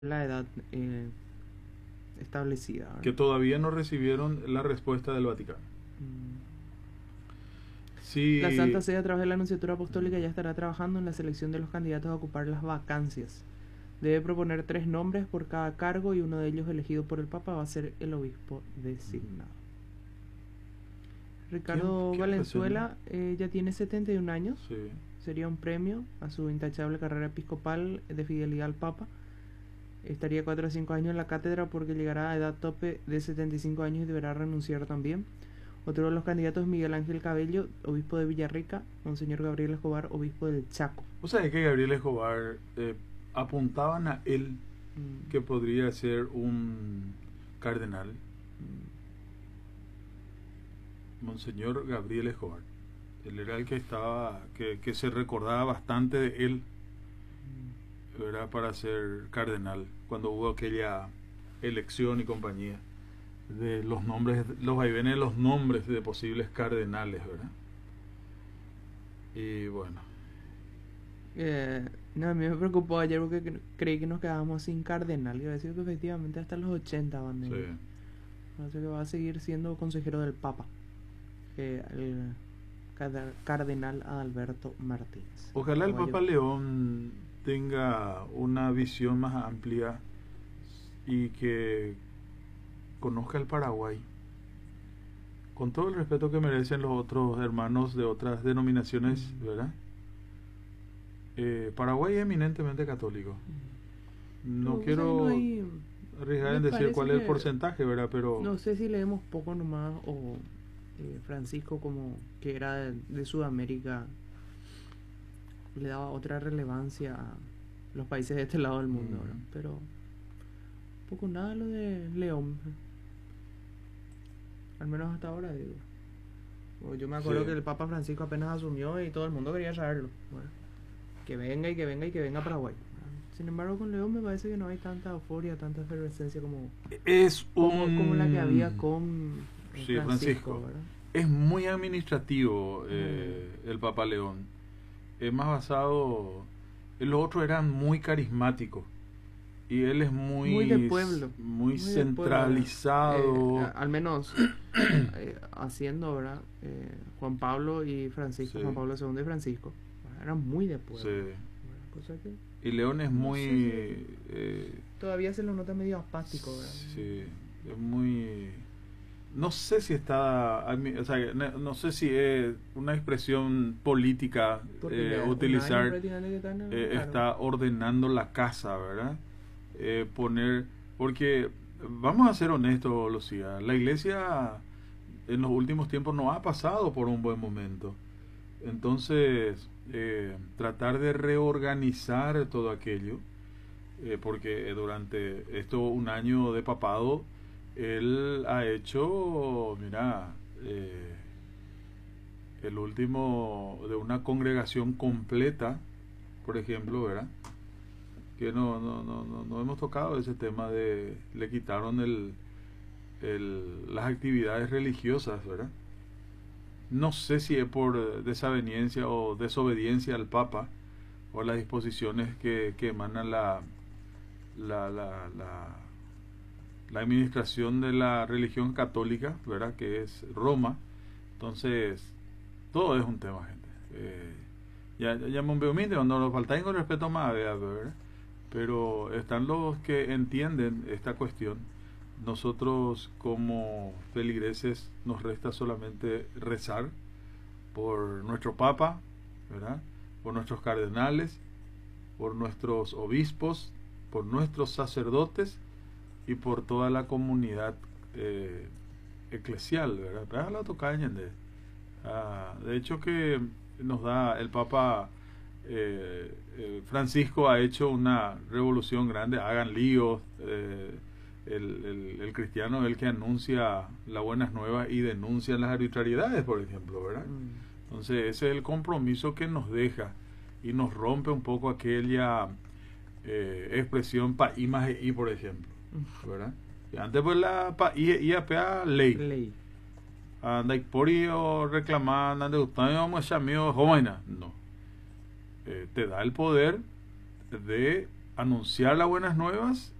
la edad establecida, ¿verdad? Que todavía no recibieron la respuesta del Vaticano. Sí. La Santa Sede, a través de la Nunciatura Apostólica, ya estará trabajando en la selección de los candidatos a ocupar las vacancias. Debe proponer 3 nombres por cada cargo y uno de ellos, elegido por el Papa, va a ser el obispo designado. Ricardo Valenzuela ya tiene 71 años. Sí. Sería un premio a su intachable carrera episcopal de fidelidad al Papa. Estaría 4 a 5 años en la cátedra porque llegará a edad tope de 75 años y deberá renunciar también. Otro de los candidatos es Miguel Ángel Cabello, obispo de Villarrica, Monseñor Gabriel Escobar, obispo del Chaco. O sea, es que Gabriel Escobar apuntaban a él que podría ser un cardenal. Monseñor Gabriel Escobar. Él era el que estaba, que se recordaba bastante de él, era para ser cardenal, cuando hubo aquella elección y compañía de los nombres, los vaivenes de los nombres de posibles cardenales, ¿verdad? Y bueno. No, a mí me preocupó ayer porque creí que nos quedábamos sin cardenal. Iba a decir que efectivamente hasta los 80 van a ir. Sí. Parece que va a seguir siendo consejero del Papa, el cardenal Adalberto Martínez. Ojalá el Papa León tenga una visión más amplia y que conozca el Paraguay con todo el respeto que merecen los otros hermanos de otras denominaciones, ¿verdad? Paraguay es eminentemente católico. No quiero arriesgar en decir cuál es el porcentaje, ¿verdad? Pero no sé si leemos poco nomás o Francisco, como que era de Sudamérica, le daba otra relevancia a los países de este lado del mundo, ¿verdad? Pero poco nada lo de León, al menos hasta ahora, digo. Yo me acuerdo que el Papa Francisco apenas asumió y todo el mundo quería saberlo. Bueno, que venga y que venga y que venga a Paraguay. Sin embargo, con León me parece que no hay tanta euforia, tanta efervescencia como la que había con Francisco, ¿verdad? Es muy administrativo el Papa León. Es más basado. Los otros eran muy carismáticos. Y él es muy de pueblo. Muy centralizado. Al menos haciendo, ¿verdad? Juan Pablo y Francisco, Sí. Juan Pablo II y Francisco, eran muy de pueblo. Sí. Cosa que Y León es muy... todavía se lo nota medio apático, ¿verdad? Sí, es muy... No sé si está... O sea, no sé si es una expresión política utilizar... está ordenando la casa, ¿verdad? Poner... Porque, vamos a ser honestos, Lucía, la iglesia en los últimos tiempos no ha pasado por un buen momento. Entonces, tratar de reorganizar todo aquello, porque durante un año de papado, él ha hecho, mira, el último de una congregación completa, por ejemplo, ¿verdad? Que no hemos tocado ese tema de, le quitaron las actividades religiosas, ¿verdad? No sé si es por desaveniencia o desobediencia al Papa o las disposiciones que emanan la administración de la religión católica, ¿verdad? Que es Roma. Entonces, todo es un tema, gente. Ya me veo no nos falta con respeto más, ¿verdad? Pero están los que entienden esta cuestión. Nosotros como feligreses nos resta solamente rezar por nuestro Papa, ¿verdad? Por nuestros cardenales, por nuestros obispos, por nuestros sacerdotes y por toda la comunidad eclesial, ¿verdad? De hecho que nos da el Papa Francisco ha hecho una revolución grande, hagan líos, el cristiano es el que anuncia las buenas nuevas y denuncia las arbitrariedades, por ejemplo, ¿verdad? Entonces ese es el compromiso que nos deja y nos rompe un poco aquella expresión paí más y, por ejemplo, ¿verdad? Y antes pues la paí y apea ley. Anda y por ello reclamando, anda gustando, vamos a llamar joven, no. Te da el poder de anunciar las buenas nuevas